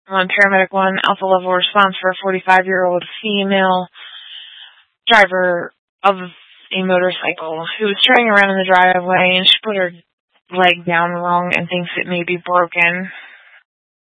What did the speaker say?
Paramedic 1, Alpha Level response for a 45-year-old female driver of a motorcycle who was turning around in the driveway, and she put her leg down wrong and thinks it may be broken.